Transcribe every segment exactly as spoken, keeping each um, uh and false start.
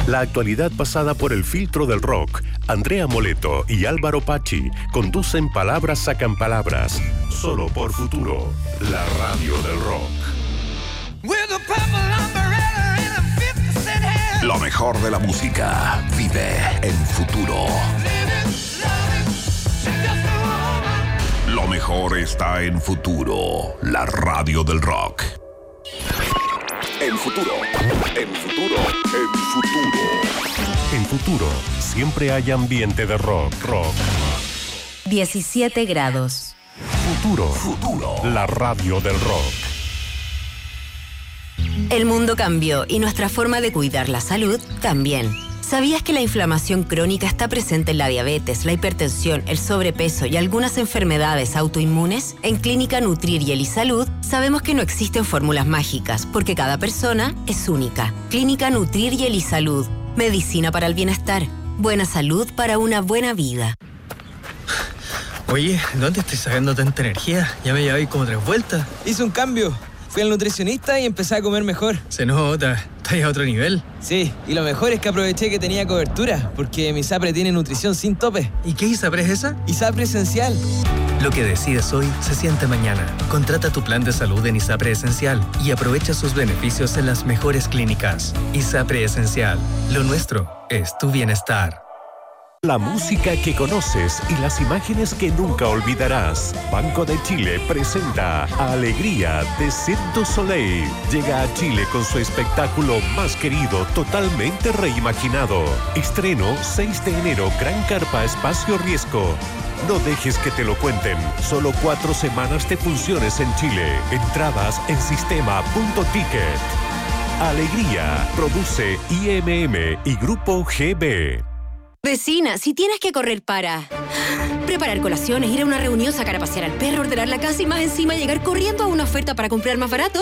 La actualidad pasada por el filtro del rock. Andrea Moleto y Álvaro Pachi conducen Palabras Sacan Palabras. Solo por Futuro, la radio del rock. Lo mejor de la música vive en Futuro. Lo mejor está en Futuro, la radio del rock. En Futuro, en Futuro, en Futuro. En Futuro, siempre hay ambiente de rock, rock. diecisiete grados. Futuro, Futuro, la radio del rock. El mundo cambió y nuestra forma de cuidar la salud también. ¿Sabías que la inflamación crónica está presente en la diabetes, la hipertensión, el sobrepeso y algunas enfermedades autoinmunes? En Clínica Nutrir y Elisalud sabemos que no existen fórmulas mágicas, porque cada persona es única. Clínica Nutrir y Elisalud. Medicina para el bienestar. Buena salud para una buena vida. Oye, ¿dónde estoy sacando tanta energía? Ya me llevé como tres vueltas. Hice un cambio. Fui al nutricionista y empecé a comer mejor. Se nota, estás a otro nivel. Sí, y lo mejor es que aproveché que tenía cobertura, porque mi ISAPRE tiene nutrición sin tope. ¿Y qué ISAPRE es esa? ISAPRE Esencial. Lo que decides hoy se siente mañana. Contrata tu plan de salud en ISAPRE Esencial y aprovecha sus beneficios en las mejores clínicas. ISAPRE Esencial. Lo nuestro es tu bienestar. La música que conoces y las imágenes que nunca olvidarás. Banco de Chile presenta Alegría de Cirque du Soleil. Llega a Chile con su espectáculo más querido, totalmente reimaginado. Estreno seis de enero, Gran Carpa Espacio Riesgo. No dejes que te lo cuenten. Solo cuatro semanas de funciones en Chile. Entradas en sistema punto ticket. Alegría. Produce I M M y Grupo G B. Vecina, si tienes que correr para preparar colaciones, ir a una reunión, sacar a pasear al perro, ordenar la casa y más encima llegar corriendo a una oferta para comprar más barato,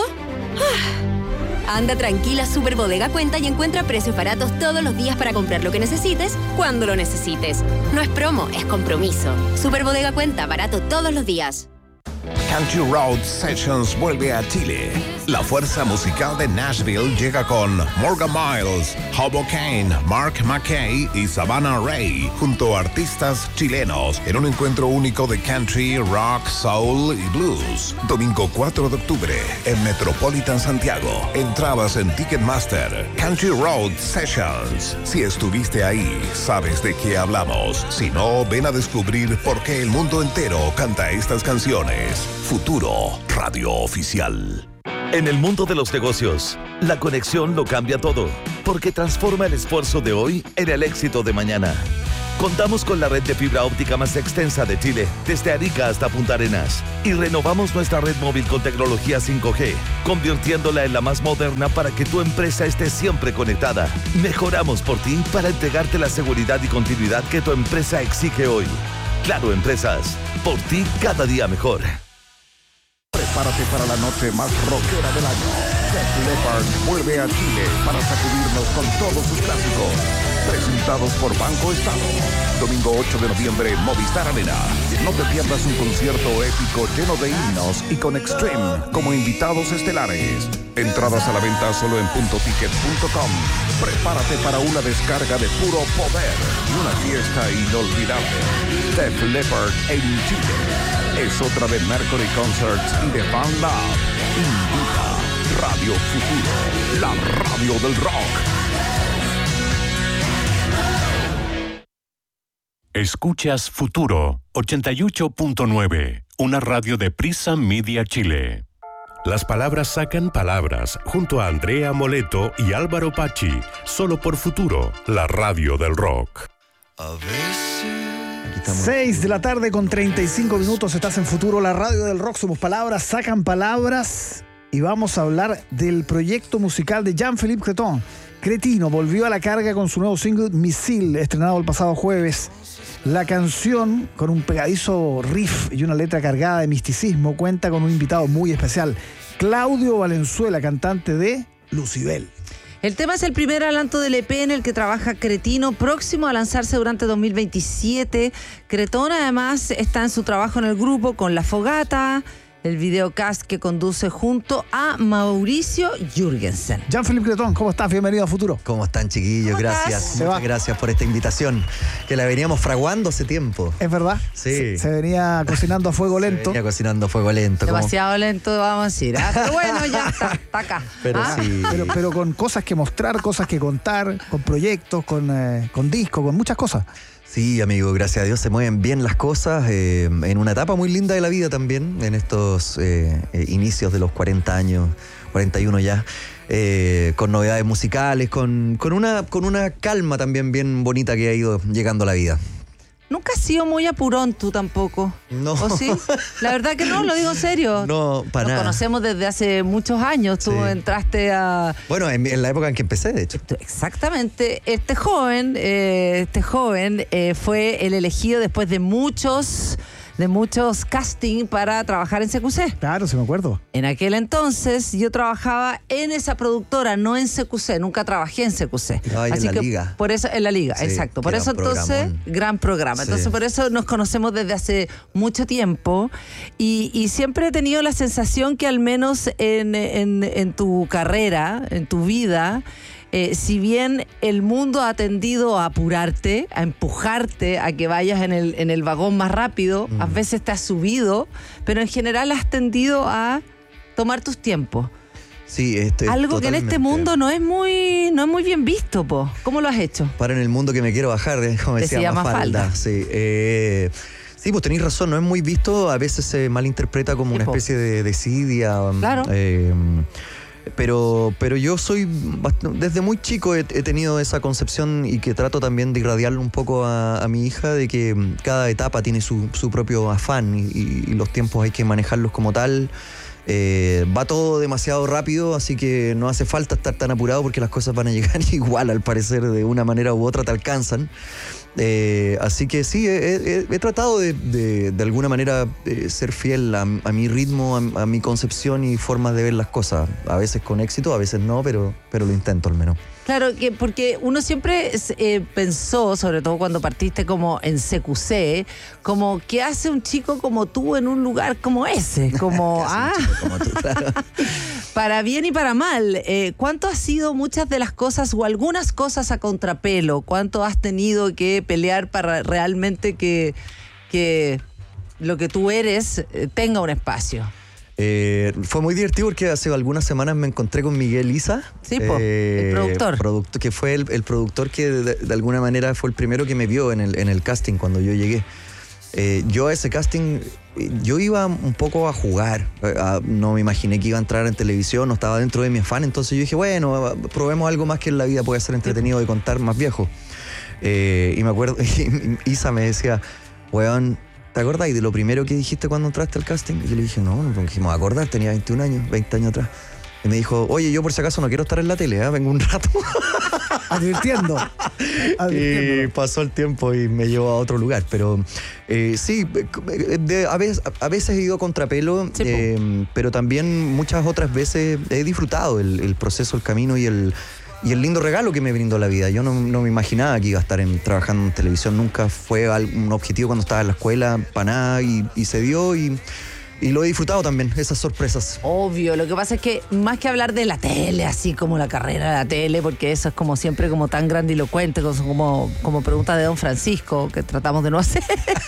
anda tranquila, Super Bodega Cuenta y encuentra precios baratos todos los días para comprar lo que necesites, cuando lo necesites. No es promo, es compromiso. Super Bodega Cuenta, barato todos los días. Country Road Sessions vuelve a Chile. La fuerza musical de Nashville llega con Morgan Miles, Hobo Kane, Mark McKay y Savannah Ray, junto a artistas chilenos, en un encuentro único de country, rock, soul y blues. Domingo cuatro de octubre en Metropolitan Santiago. Entradas en Ticketmaster. Country Road Sessions. Si estuviste ahí, sabes de qué hablamos. Si no, ven a descubrir por qué el mundo entero canta estas canciones. Futuro, radio oficial. En el mundo de los negocios, la conexión lo cambia todo, porque transforma el esfuerzo de hoy en el éxito de mañana. Contamos con la red de fibra óptica más extensa de Chile, desde Arica hasta Punta Arenas, y renovamos nuestra red móvil con tecnología cinco G, convirtiéndola en la más moderna para que tu empresa esté siempre conectada. Mejoramos por ti para entregarte la seguridad y continuidad que tu empresa exige hoy. Claro Empresas, por ti cada día mejor. Prepárate para la noche más rockera del año. Def Leppard vuelve a Chile para sacudirnos con todos sus clásicos. Presentados por Banco Estado. Domingo ocho de noviembre, Movistar Arena. No te pierdas un concierto épico lleno de himnos y con Extreme como invitados estelares. Entradas a la venta solo en punto ticket punto com. Prepárate para una descarga de puro poder y una fiesta inolvidable. Def Leppard en Chile. Es otra de Mercury Concerts y de Fan Lab. Invita Radio Futuro, la radio del rock. Escuchas Futuro ochenta y ocho punto nueve, una radio de Prisa Media Chile. Las palabras sacan palabras, junto a Andrea Moleto y Álvaro Pachi, solo por Futuro, la radio del rock. A veces... seis de la tarde con treinta y cinco minutos, estás en Futuro, la radio del rock. Somos palabras, sacan palabras. Y vamos a hablar del proyecto musical de Jean-Philippe Creton. Cretino volvió a la carga con su nuevo single Misil, estrenado el pasado jueves. La canción, con un pegadizo riff y una letra cargada de misticismo, cuenta con un invitado muy especial, Claudio Valenzuela, cantante de Lucibel. El tema es el primer adelanto del E P en el que trabaja Cretino, próximo a lanzarse durante dos mil veintisiete. Cretón además está en su trabajo en el grupo con La Fogata, el videocast que conduce junto a Mauricio Jürgensen. Jean-Philippe Cretón, ¿cómo estás? Bienvenido a Futuro. ¿Cómo están, chiquillos? ¿Cómo gracias. estás? Muchas gracias por esta invitación, que la veníamos fraguando hace tiempo. ¿Es verdad? Sí. Se, se venía cocinando a fuego lento. Se venía cocinando a fuego lento. Demasiado como... lento, vamos a decir. ¿Ah? Pero bueno, ya está, está acá. Pero ¿Ah? sí. Pero, pero con cosas que mostrar, cosas que contar, con proyectos, con, eh, con discos, con muchas cosas. Sí, amigo, gracias a Dios se mueven bien las cosas, eh, en una etapa muy linda de la vida también, en estos eh, eh, inicios de los cuarenta años, cuarenta y uno ya, eh, con novedades musicales, con, con, una, con una calma también bien bonita que ha ido llegando a la vida. Nunca has sido muy apurón tú tampoco. No. ¿O sí? La verdad que no, lo digo en serio. No, para Nos nada. conocemos desde hace muchos años. Tú Sí. entraste a... Bueno, en, en la época en que empecé, de hecho. Exactamente. Este joven, eh, este joven eh, fue el elegido después de muchos... de muchos casting para trabajar en C Q C. Claro, sí me acuerdo. En aquel entonces yo trabajaba en esa productora, no en C Q C, nunca trabajé en C Q C. No, en Así la que liga. por eso, en la liga, Sí, exacto. que Por era eso un entonces, programón. gran programa. Sí. Entonces por eso nos conocemos desde hace mucho tiempo y, y siempre he tenido la sensación que al menos en, en, en tu carrera, en tu vida, Eh, si bien el mundo ha tendido a apurarte, a empujarte, a que vayas en el, en el vagón más rápido, Mm. a veces te has subido, pero en general has tendido a tomar tus tiempos. Sí, este, Algo que en este totalmente. mundo no es muy no es muy bien visto, po. ¿Cómo lo has hecho? Para en el mundo que me quiero bajar, eh, como decía Decía Mafalda. Mafalda. Sí, eh, sí, pues tenéis razón, no es muy visto, a veces se malinterpreta como Sí, una po. especie de desidia. Claro. Eh, pero, pero yo soy, bast- desde muy chico he, he tenido esa concepción y que trato también de irradiarlo un poco a, a mi hija, de que mm, cada etapa tiene su, su propio afán y, y- y los tiempos hay que manejarlos como tal. Eh, va todo demasiado rápido, así que no hace falta estar tan apurado porque las cosas van a llegar igual, al parecer, de una manera u otra te alcanzan. Eh, así que sí, he, he- he tratado de, de, de alguna manera eh, ser fiel a, a mi ritmo, a, a mi concepción y formas de ver las cosas. A veces con éxito, a veces no, pero, pero lo intento al menos. Claro, que porque uno siempre eh, pensó, sobre todo cuando partiste como en C Q C, como ¿qué hace un chico como tú en un lugar como ese? Como, ah, Como tú, claro. para bien y para mal. Eh, ¿Cuánto has sido muchas de las cosas o algunas cosas a contrapelo? ¿Cuánto has tenido que pelear para realmente que, que lo que tú eres eh, tenga un espacio? Eh, fue muy divertido porque hace algunas semanas me encontré con Miguel Isa. Sí, po, el productor. producto- que fue el, el productor que de, de alguna manera fue el primero que me vio en el, en el casting cuando yo llegué. Eh, yo a ese casting, eh, yo iba un poco a jugar. Eh, a- no me imaginé que iba a entrar en televisión, no estaba dentro de mi afán. Entonces yo dije, bueno, probemos algo más que en la vida puede ser entretenido de contar más viejo. Eh, y me acuerdo, y Isa me decía, weón, ¿te acordás de lo primero que dijiste cuando entraste al casting? Y yo le dije, no, no me dijimos acordar, tenía veintiún años, veinte años atrás. Y me dijo, oye, yo por si acaso no quiero estar en la tele, ¿eh? Vengo un rato. Advirtiendo. Y Advirtiéndolo. pasó el tiempo y me llevó a otro lugar. Pero eh, sí, de- a, veces, a veces he ido a contrapelo, Sí, po. eh, pero también muchas otras veces he disfrutado el, el proceso, el camino y el, y el lindo regalo que me brindó la vida. Yo no, no me imaginaba que iba a estar en- trabajando en televisión, nunca fue al- un objetivo cuando estaba en la escuela, para nada, y, y se dio y, y lo he disfrutado también, esas sorpresas. Obvio, lo que pasa es que más que hablar de la tele, así como la carrera de la tele, porque eso es como siempre como tan grandilocuente, como, como pregunta de Don Francisco, que tratamos de no hacer,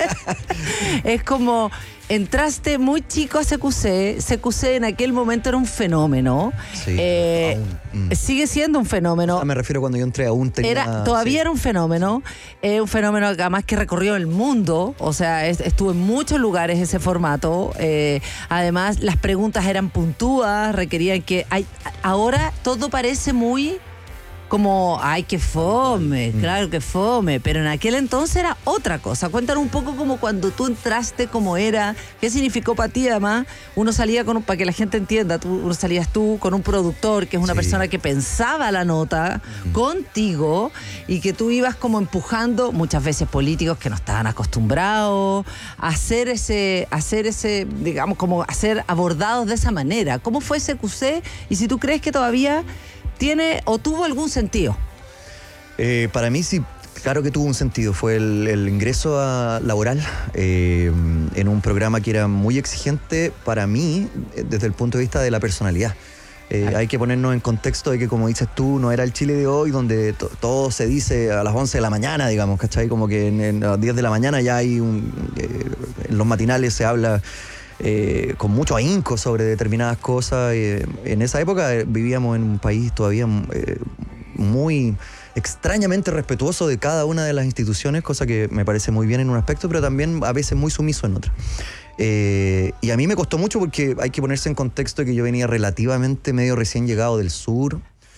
es como entraste muy chico a C Q C, C Q C en aquel momento era un fenómeno, Sí, Eh, aún, mm. sigue siendo un fenómeno. Ah, me refiero cuando yo entré, aún tenía... Era, todavía sí. era un fenómeno, eh, un fenómeno que además que recorrió el mundo, o sea, es- estuvo en muchos lugares ese formato. eh, además, las preguntas eran puntúas, requerían que... Hay, ahora todo parece muy como, ay, que fome, claro que fome, pero en aquel entonces era otra cosa. Cuéntanos un poco como cuando tú entraste, cómo era, qué significó para ti además. Uno salía con, un- para que la gente entienda, tú, uno salías tú con un productor, que es una Sí. persona que pensaba la nota contigo y que tú ibas como empujando muchas veces políticos que no estaban acostumbrados a hacer ese, a hacer ese, digamos, como a ser abordados de esa manera. ¿Cómo fue ese Q C? Y si tú crees que todavía tiene o tuvo algún sentido. Eh, para mí sí, Claro que tuvo un sentido, fue el, el ingreso a laboral eh, en un programa que era muy exigente para mí desde el punto de vista de la personalidad. Eh, hay que ponernos en contexto de que, como dices tú, no era el Chile de hoy donde to- todo se dice a las once de la mañana, digamos, ¿cachai? Como que en, en las diez de la mañana ya hay un... Eh, en los matinales se habla eh, con mucho ahínco sobre determinadas cosas. Eh, en esa época eh, vivíamos en un país todavía eh, muy extrañamente respetuoso de cada una de las instituciones, cosa que me parece muy bien en un aspecto, pero también a veces muy sumiso en otra. Eh, y a mí me costó mucho porque hay que ponerse en contexto de que yo venía relativamente medio recién llegado del sur.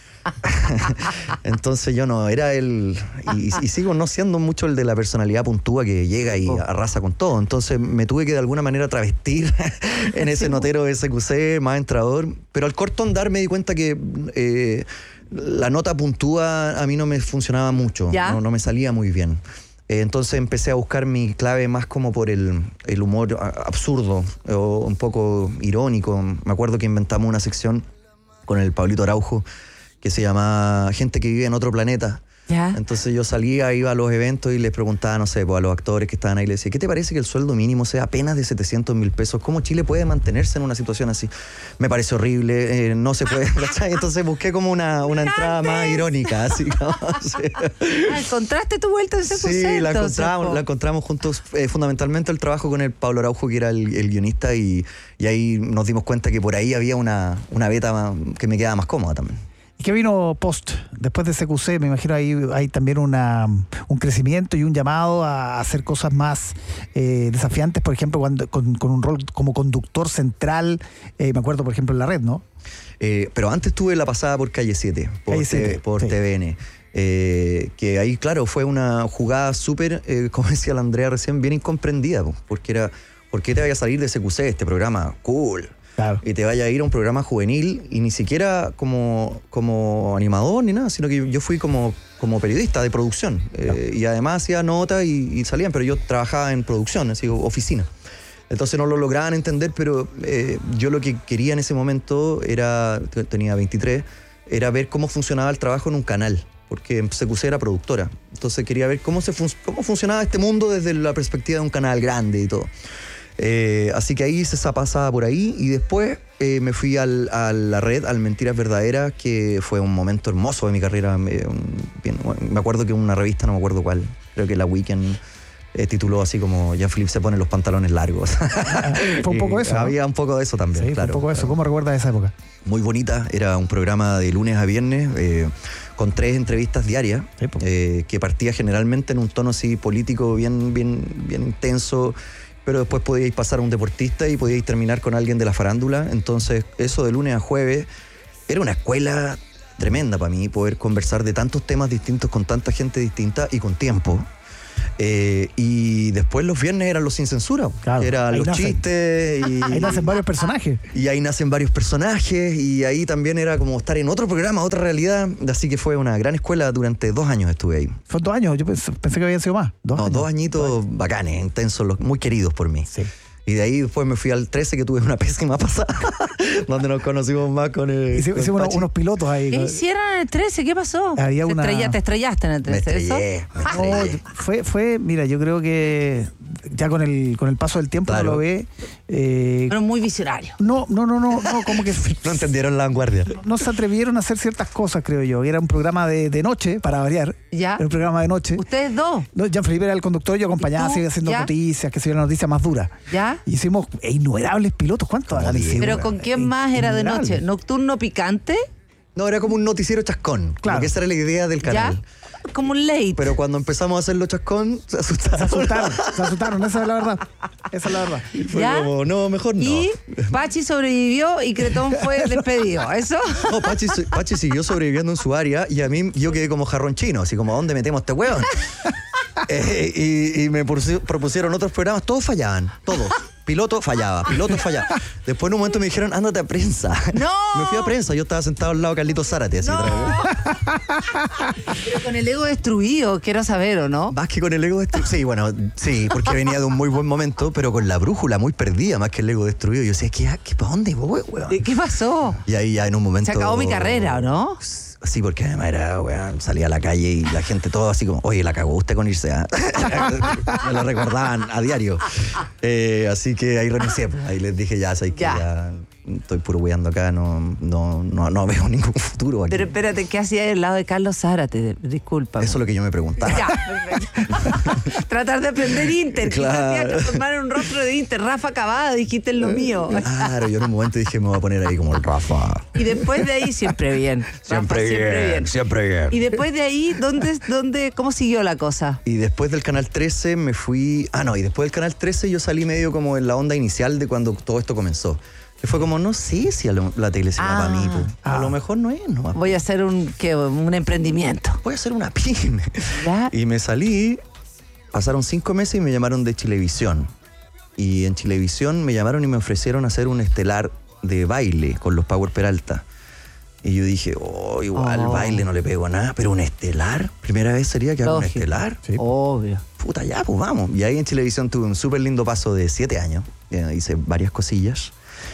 Entonces yo no era el... Y, y sigo no siendo mucho el de la personalidad puntúa que llega y arrasa con todo. Entonces me tuve que de alguna manera travestir en ese notero S Q C, más entrador. Pero al corto andar me di cuenta que eh, la nota puntúa a mí no me funcionaba mucho. No, no me salía muy bien. Entonces empecé a buscar mi clave más como por el, el humor absurdo o un poco irónico. Me acuerdo que inventamos una sección con el Pablito Araujo que se llamaba Gente que vive en otro planeta. ¿Ya? Entonces yo salía, iba a los eventos y les preguntaba, no sé, pues a los actores que estaban ahí, les decía, ¿qué te parece que el sueldo mínimo sea apenas de setecientos mil pesos? ¿Cómo Chile puede mantenerse en una situación así? Me parece horrible, eh, no se puede, ¿cachai? Entonces busqué como una, una entrada más irónica, así como, sí. Ah, ¿encontraste tu vuelta en ese Sí, la encontramos, la encontramos juntos, eh, fundamentalmente el trabajo con el Pablo Araujo, que era el, el guionista, y, y ahí nos dimos cuenta que por ahí había una, una beta que me quedaba más cómoda también. ¿Y qué vino post? Después de C Q C, me imagino ahí hay también una, un crecimiento y un llamado a hacer cosas más eh, desafiantes, por ejemplo, cuando, con, con un rol como conductor central, eh, me acuerdo, por ejemplo, en la red, ¿no? Eh, pero antes tuve la pasada por Calle siete, por, Calle siete, T- por sí. T V N. Eh, que ahí, claro, fue una jugada súper, eh, como decía la Andrea recién, bien incomprendida, po, porque era, ¿por qué te vaya a salir de C Q C, este programa? Cool. Claro. Y te vaya a ir a un programa juvenil y ni siquiera como, como animador ni nada, sino que yo fui como, como periodista de producción. Claro. Eh, y además hacía notas y, y salían, pero yo trabajaba en producción, así, oficina. Entonces no lo lograban entender, pero eh, yo lo que quería en ese momento era, tenía veintitrés, era ver cómo funcionaba el trabajo en un canal, porque en C Q C era productora. Entonces quería ver cómo, se fun- cómo funcionaba este mundo desde la perspectiva de un canal grande y todo. Eh, así que ahí hice esa pasada por ahí y después eh, me fui al, a la red, al Mentiras Verdaderas, que fue un momento hermoso de mi carrera. Me, un, bien, me acuerdo que una revista, no me acuerdo cuál, creo que la Weekend, eh, tituló así como Jean-Philippe se pone los pantalones largos. Fue un poco eso, ¿no? Había un poco de eso también, Sí, claro. fue un poco eso. ¿Cómo recuerdas esa época? Muy bonita, era un programa de lunes a viernes eh, con tres entrevistas diarias, Sí, po. eh, que partía generalmente en un tono así político bien, bien, bien intenso, pero después podíais pasar a un deportista y podíais terminar con alguien de la farándula. Entonces eso de lunes a jueves era una escuela tremenda para mí, poder conversar de tantos temas distintos con tanta gente distinta y con tiempo. Eh, y después los viernes eran los sin censura, Claro, que eran ahí los nacen. chistes y, Ahí nacen varios personajes. y ahí nacen varios personajes y ahí también era como estar en otro programa, otra realidad, así que fue una gran escuela. Durante dos años estuve ahí. Fue dos años, yo pensé, pensé que habían sido más. Dos No, años. dos añitos bacanes, intensos, los- muy queridos por mí. Sí. Y de ahí después me fui al trece, que tuve una pésima pasada, donde nos conocimos más con el... Hicimos con hicimos unos, Pachi. unos pilotos ahí. ¿Qué hicieron en el trece? ¿Qué pasó? Había Te, una- estrella- te estrellaste en el Me trece, ¿eso? estrellé, me No, estrellé. fue, fue, mira, yo creo que ya con el, con el paso del tiempo Claro. uno lo ve. eh, Pero muy visionario. no, no, no, no, no, como que No entendieron la vanguardia. no se atrevieron a hacer ciertas cosas, creo yo. Era un programa de, de noche, para variar. ¿Ya? Era un programa de noche. ¿Ustedes dos? No, Jean-Philippe era el conductor, yo acompañaba ¿Y tú? así, haciendo ¿Ya? noticias, que se la noticia más dura. ¿Ya? Hicimos innumerables pilotos. ¿Cuántos Como habrán diez. sido? ¿Pero con quién más era de noche? Innumerables. ¿Nocturno picante? No, era como un noticiero chascón. Claro. Claro. Que esa era la idea del canal. ¿Ya? Como un late. Pero cuando empezamos a hacerlo chascón, se Se asustaron. asustaron, se asustaron, esa es la verdad. Esa es la verdad. Fue ¿Ya? como, no, mejor no. Y Pachi sobrevivió y Cretón fue despedido. ¿Eso? No, Pachi, Pachi siguió sobreviviendo en su área y a mí yo quedé como jarrón chino, así como, ¿a dónde metemos este hueón? Eh, y, y me propusi- propusieron otros programas, todos fallaban, todos. Piloto fallaba, piloto fallaba. Después en un momento me dijeron, ándate a prensa. ¡No! Me fui a prensa, yo estaba sentado al lado de Carlitos Zárate, así. No. Pero con el ego destruido, quiero saber, ¿o no? Más que con el ego destruido. Sí, bueno, sí, porque venía de un muy buen momento, pero con la brújula muy perdida, más que el ego destruido. Yo decía, ¿qué, qué, ¿para dónde voy, weón? ¿Qué pasó? Y ahí ya en un momento... Se acabó mi carrera, ¿o no? Sí, porque además era, weón, salía a la calle y la gente todo así como, oye, la cagó usted con irse. ¿Ah? Me lo recordaban a diario. Eh, así que ahí renuncié. Ahí les dije, ya, sabes que Ya. ya estoy puro weando acá, no, no, no, no veo ningún futuro aquí. Pero espérate, ¿qué hacía al lado de Carlos Zárate? Disculpa. Eso es lo que yo me preguntaba. Ya, perfecto. Tratar de aprender Inter. Claro. Quizás transformar un rostro de Inter. Rafa Cavada, dijiste en lo mío. Claro, yo en un momento dije, me voy a poner ahí como el Rafa. Y después de ahí, siempre bien. Rafa, Siempre bien, siempre bien. Y después de ahí, ¿dónde, dónde, ¿cómo siguió la cosa? Y después del Canal trece me fui... Ah, no, y después del Canal trece yo salí medio como en la onda inicial de cuando todo esto comenzó. Que fue como, no sé si a lo- la tele será Ah. para mí. Po. A lo mejor no es, no. Voy a hacer un, ¿qué? Un emprendimiento. Voy a hacer una pyme. ¿Ya? Y me salí, pasaron cinco meses y me llamaron de Chilevisión. Y en Chilevisión me llamaron y me ofrecieron hacer un estelar de baile con los Power Peralta. Y yo dije, oh, igual Oh. baile no le pego nada, pero un estelar, primera vez sería que haga un Lógico. estelar. Obvio. Puta, ya, pues vamos. Y ahí en Chilevisión tuve un súper lindo paso de siete años. Eh, hice varias cosillas.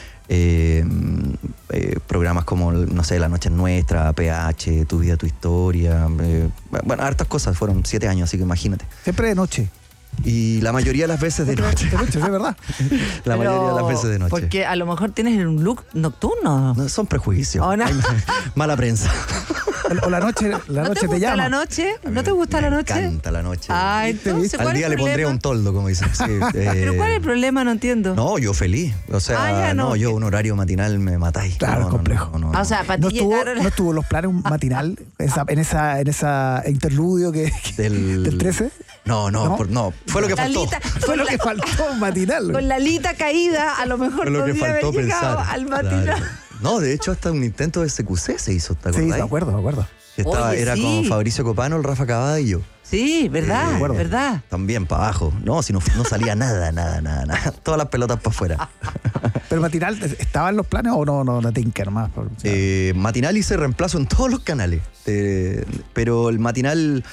Eh, eh, programas como, no sé, La Noche es Nuestra, P H, Tu Vida, Tu Historia. eh, bueno, hartas cosas. Fueron siete años, así que imagínate. Siempre de noche. Y la mayoría de las veces de noche. De noche, es verdad. La Pero, mayoría de las veces de noche. Porque a lo mejor tienes un look nocturno. No, son prejuicios. ¿O no? Hay mala prensa. O la noche, la ¿No noche te te gusta llama. la noche? ¿No te gusta la noche? Me encanta la noche. Ah, entonces, Al ¿cuál día es le el pondría problema? un toldo, como dicen. Sí, eh, ¿Pero cuál es el problema? No entiendo. No, yo feliz. O sea, Ah, ya, no. no, yo un horario matinal me matáis. Claro, no, no, complejo. no, no, Ah, o no. sea, para ¿No ti estuvo, llegar a la- ¿No estuvo los planes un matinal esa, en esa en esa interludio que, que- Del- del trece? No, no, ¿No? por- no. Fue lo que La faltó. lita- Fue con lo la- que faltó un matinal. Con la lita caída, a lo mejor Fue lo que podría haber faltó llegado pensar. al matinal. Claro. No, de hecho, hasta un intento de S Q C se hizo, ¿te Sí, acordás? de acuerdo, de acuerdo. Que estaba, Oye, era sí. con Fabricio Copano, el Rafa Cavada y yo. Sí, verdad, Eh, acuerdo. verdad. También para abajo. No, si no, no salía nada, nada, nada, nada. Todas las pelotas para afuera. Pero matinal, ¿estaba en los planes o no? No, no tinker más. Por- o sea, Eh, matinal hice reemplazo en todos los canales. Eh, pero el matinal,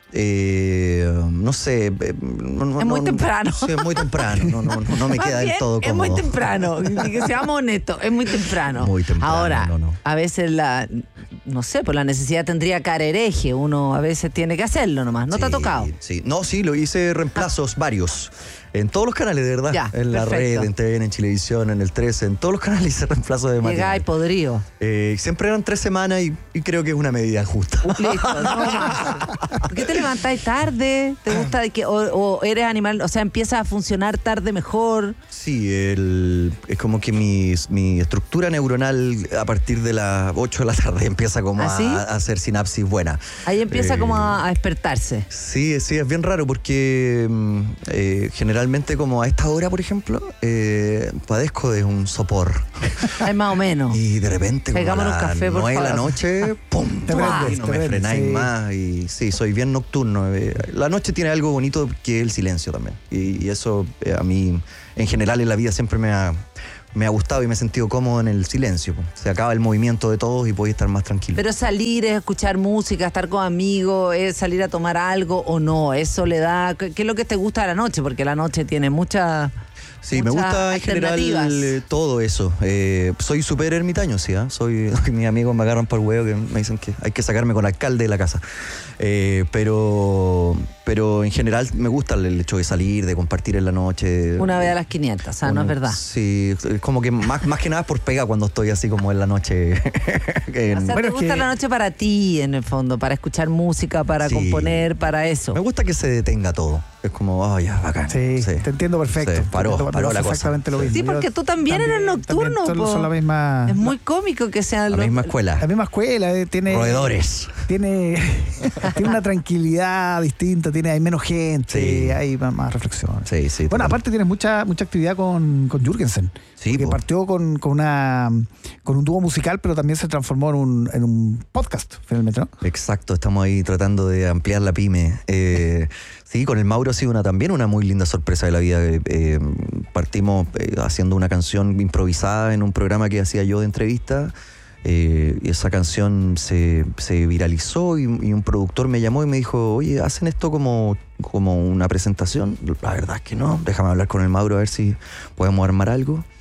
eh, no sé. eh, no- no- Es muy no- temprano. Sí, es muy temprano. No, no, no, no me Más queda del bien, todo es cómodo. muy temprano, y que seamos honestos, es muy temprano. Muy temprano, Ahora, no, no. a veces la, no sé, pues la necesidad tendría cara hereje, uno a veces tiene que hacerlo nomás, ¿no te ha Sí, tocado? Sí, no, sí, lo hice reemplazos varios. En todos los canales, de verdad. Ya, en la perfecto. red, en T V N, en Chilevisión, en el trece, en todos los canales hice reemplazos de Llegáis matinal. podrido. Eh, siempre eran tres semanas y, y creo que es una medida justa. Listo, no más. ¿Por qué te levantáis tarde? ¿Te gusta de que, o, o eres animal, o sea, empieza a funcionar tarde mejor? Sí, el, es como que mi, mi estructura neuronal a partir de las ocho de la tarde empieza como ¿Ah, sí? a, a hacer sinapsis buena. Ahí empieza Eh, como a, a despertarse. Sí, sí, es bien raro porque mm, eh, generalmente como a esta hora, por ejemplo, eh, padezco de un sopor. Es más o menos. Y de repente, como a Caigámonos un las café, por nueve de la favor. noche, ¡pum! Te ¡pum! prendes, Y no te me prendes, frenáis sí. más. Y sí, soy bien nocturno. eh. La noche tiene algo bonito que es el silencio también. Y, y eso eh, a mí, en general, en la vida siempre me ha, me ha gustado y me he sentido cómodo en el silencio. po. Se acaba el movimiento de todos y podéis estar más tranquilo. Pero salir es escuchar música, estar con amigos, es salir a tomar algo o no, es soledad. ¿Qué, qué es lo que te gusta de la noche? Porque la noche tiene mucha. Sí, me muchas gusta en general alternativas. eh, todo eso. Eh, soy súper ermitaño, sí. ¿ah? Soy Mis amigos me agarran por el huevo que me dicen que hay que sacarme con el alcalde de la casa. Eh, pero, pero en general me gusta el hecho de salir, de compartir en la noche. Una vez a las quinientas, o sea, no es Una- verdad. Sí, es como que más, más que nada por pega cuando estoy así como en la noche. en- O sea, Bueno, te es gusta que- la noche para ti, en el fondo, para escuchar música, para Sí. componer, para eso. Me gusta que se detenga todo. Es como, oh, ya, bacán. Sí, te entiendo perfecto. Sí, paró, Te entiendo, paró me la pasa cosa. exactamente lo mismo. Sí, Yo porque tú también eres nocturno, también son, po. son la misma. Es muy cómico que sean La los- misma escuela. La misma escuela, eh, tiene. Roedores. Tiene, tiene una tranquilidad distinta, tiene, hay menos gente, Sí. hay más, más reflexión. Sí, sí. Bueno, total. aparte tienes mucha mucha actividad con, con Jürgensen. Sí, que po. partió con, con una con un dúo musical, pero también se transformó en un, en un podcast, finalmente, ¿no? Exacto, estamos ahí tratando de ampliar la pyme. Eh, sí, con el Mauro ha sido una, también una muy linda sorpresa de la vida. Eh, eh, partimos eh, haciendo una canción improvisada en un programa que hacía yo de entrevista. Eh, y esa canción se, se viralizó y, y un productor me llamó y me dijo, oye, ¿hacen esto como, como una presentación? La verdad es que no, déjame hablar con el Mauro a ver si podemos armar algo.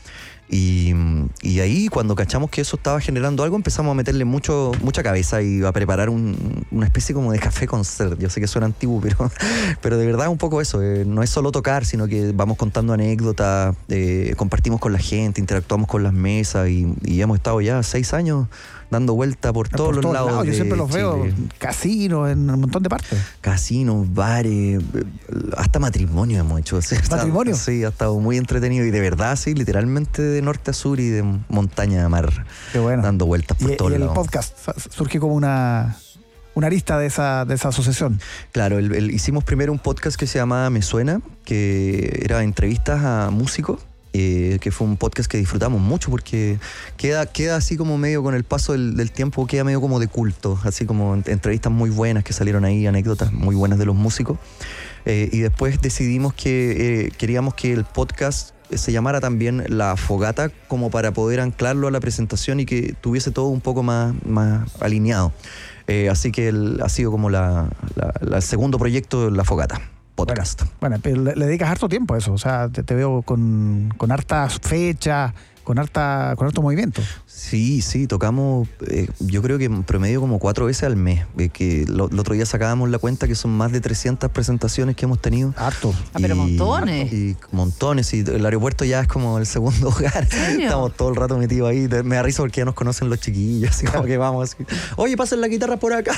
Y, y ahí cuando cachamos que eso estaba generando algo, empezamos a meterle mucho, mucha cabeza y a preparar un, una especie como de café concert. Yo sé que suena antiguo, pero, pero de verdad es un poco eso. Eh, no es solo tocar, sino que vamos contando anécdotas, eh, compartimos con la gente, interactuamos con las mesas y, y hemos estado ya seis años dando vuelta por todos por los todos lados. lados. Yo siempre los Chile. veo, casinos, en un montón de partes. Casinos, bares, hasta matrimonio hemos hecho. Sí, ¿Matrimonio? Sí, ha estado muy entretenido y de verdad, sí, literalmente de norte a sur y de montaña a mar. Qué bueno. Dando vueltas por y, todos y el lados. podcast surge como una, una arista de esa, de esa asociación. Claro, el, el, hicimos primero un podcast que se llamaba Me Suena, que era entrevistas a músicos. Eh, que fue un podcast que disfrutamos mucho porque queda, queda así como medio con el paso del, del tiempo, queda medio como de culto, así como entrevistas muy buenas que salieron ahí, anécdotas muy buenas de los músicos. Eh, y después decidimos que eh, queríamos que el podcast se llamara también La Fogata, como para poder anclarlo a la presentación y que tuviese todo un poco más, más alineado. Eh, así que el, ha sido como la, la, la, el segundo proyecto, La Fogata. Podcast. Bueno, bueno, pero le, le dedicas harto tiempo a eso, o sea, te, te veo con, con hartas fechas, con harta, con harto movimiento. Sí, sí, tocamos, eh, yo creo que en promedio como cuatro veces al mes, eh, que lo, el otro día sacábamos la cuenta que son más de trescientas presentaciones que hemos tenido. Harto. Ah, pero montones. Y montones, y el aeropuerto ya es como el segundo hogar. Estamos todo el rato metidos ahí, me da risa porque ya nos conocen los chiquillos, así como que vamos así. Oye, pasen la guitarra por acá.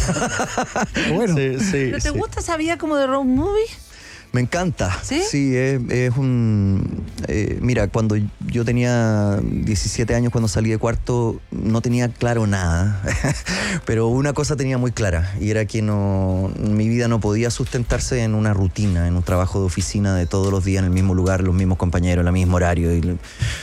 Bueno. Sí, sí, ¿Pero te sí. gusta esa vida como de road movie? Me encanta. ¿Sí? Sí, es, es un... Eh, mira, cuando yo tenía diecisiete años, cuando salí de cuarto, no tenía claro nada. Pero una cosa tenía muy clara, y era que no, mi vida no podía sustentarse en una rutina, en un trabajo de oficina de todos los días en el mismo lugar, los mismos compañeros, el mismo horario. Y,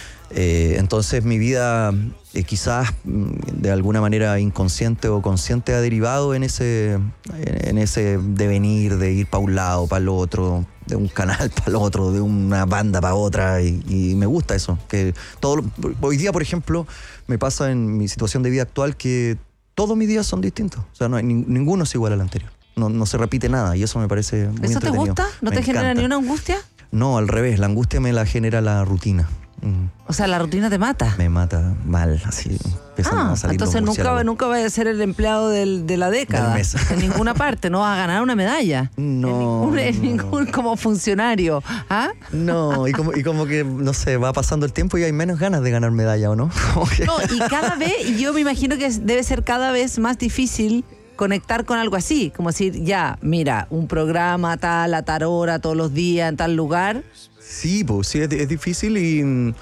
eh, entonces mi vida eh, quizás de alguna manera inconsciente o consciente ha derivado en ese, en ese devenir de ir para un lado, para el otro, de un canal para el otro, de una banda para otra, y, y me gusta eso. Que todo, hoy día, por ejemplo, me pasa en mi situación de vida actual que todos mis días son distintos, o sea, no hay, ninguno es igual al anterior, no, no se repite nada y eso me parece muy ¿Eso te entretenido. gusta? ¿No Me te genera encanta. ni una angustia? No, al revés, la angustia me la genera la rutina. Mm. O sea, la rutina te mata. Me mata mal, así empiezan Ah, a salir entonces los nunca, murciélagos. nunca vaya a ser el empleado del, de la década. Del mes. En ninguna parte, no vas a ganar una medalla. No, En ningún, en no. ningún como funcionario. ¿Ah? No, y como, y como que, no sé, va pasando el tiempo y hay menos ganas de ganar medalla, ¿o no? Como que- No, y cada vez, y yo me imagino que es- debe ser cada vez más difícil conectar con algo así, como decir, ya, mira, un programa tal, a tal hora, todos los días, en tal lugar. Sí, pues sí, es, es difícil y...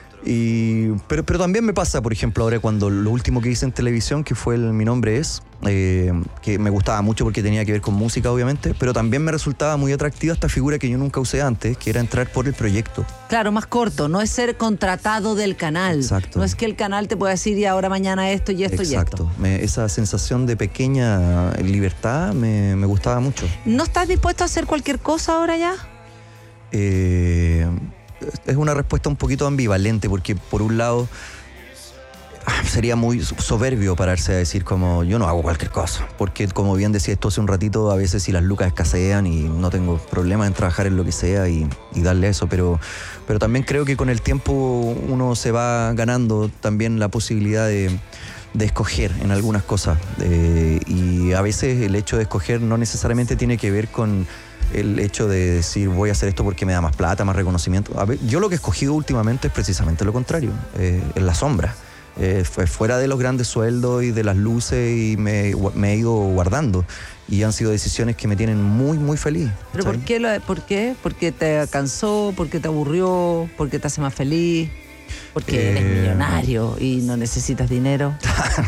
y pero, pero también me pasa, por ejemplo, ahora cuando lo último que hice en televisión, que fue el Mi Nombre Es, eh, que me gustaba mucho porque tenía que ver con música, obviamente, pero también me resultaba muy atractiva esta figura que yo nunca usé antes, que era entrar por el proyecto. Claro, más corto, no es ser contratado del canal. Exacto. No es que el canal te pueda decir, y ahora mañana esto y esto Exacto. y esto. Me- esa sensación de pequeña libertad me, me gustaba mucho. ¿No estás dispuesto a hacer cualquier cosa ahora ya? Eh, es una respuesta un poquito ambivalente porque por un lado sería muy soberbio pararse a decir como yo no hago cualquier cosa, porque como bien decía esto hace un ratito, a veces si las lucas escasean y no tengo problema en trabajar en lo que sea y, y darle eso, pero, pero también creo que con el tiempo uno se va ganando también la posibilidad de, de escoger en algunas cosas, eh, y a veces el hecho de escoger no necesariamente tiene que ver con el hecho de decir voy a hacer esto porque me da más plata, más reconocimiento. A ver, yo lo que he escogido últimamente es precisamente lo contrario, eh, en la sombra. Eh, fue fuera de los grandes sueldos y de las luces y me, me he ido guardando y han sido decisiones que me tienen muy muy feliz. ¿Pero ¿sabes? por qué, lo, por qué? ¿Porque te cansó? ¿Porque te aburrió? ¿Porque te hace más feliz? ¿Porque Eh. eres millonario y no necesitas dinero?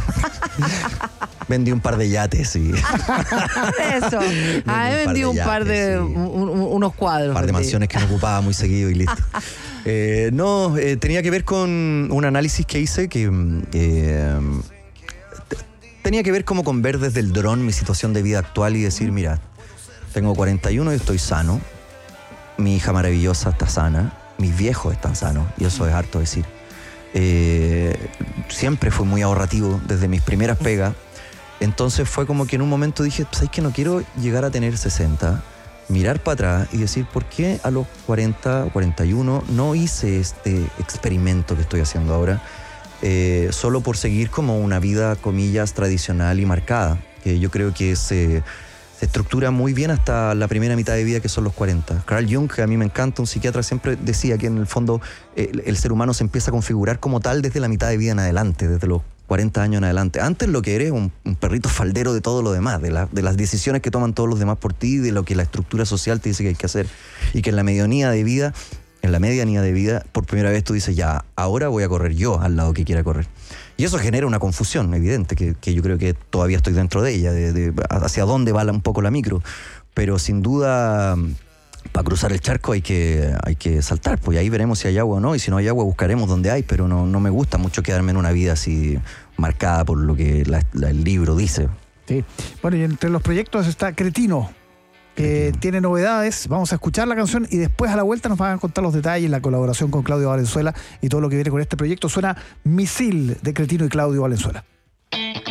Vendí un par de yates y Eso. Ah, he vendido un par de, yates, sí. un- un- unos cuadros. un par de vendí. mansiones que me ocupaba muy seguido y listo. Eh, no, eh, tenía que ver con un análisis que hice que mm, eh, te- tenía que ver como con ver desde el dron mi situación de vida actual y decir, mira, tengo cuarenta y uno y estoy sano, mi hija maravillosa está sana, mis viejos están sanos y eso es harto decir. Eh, siempre fui muy ahorrativo desde mis primeras pegas, entonces fue como que en un momento dije, ¿sabes que no quiero llegar a tener sesenta mirar para atrás y decir, ¿por qué a los cuarenta o cuarenta y uno no hice este experimento que estoy haciendo ahora? Eh, solo por seguir como una vida, comillas, tradicional y marcada, que yo creo que se, se estructura muy bien hasta la primera mitad de vida, que son los cuarenta. Carl Jung, que a mí me encanta, un psiquiatra, siempre decía que en el fondo el, el ser humano se empieza a configurar como tal desde la mitad de vida en adelante, desde los cuarenta años en adelante. Antes lo que eres un, un perrito faldero de todo lo demás, de, la, de las decisiones que toman todos los demás por ti, de lo que la estructura social te dice que hay que hacer. Y que en la medianía de vida, en la medianía de vida, por primera vez tú dices, ya, ahora voy a correr yo al lado que quiera correr. Y eso genera una confusión evidente, que, que yo creo que todavía estoy dentro de ella, de, de hacia dónde va un poco la micro. Pero sin duda, para cruzar el charco hay que, hay que saltar, pues ahí veremos si hay agua o no, y si no hay agua buscaremos donde hay, pero no, no me gusta mucho quedarme en una vida así marcada por lo que la, la, el libro dice. Sí. Bueno, y entre los proyectos está Cretino, que tiene novedades. Vamos a escuchar la canción y después a la vuelta nos van a contar los detalles, la colaboración con Claudio Valenzuela y todo lo que viene con este proyecto. Suena Misil de Cretino y Claudio Valenzuela.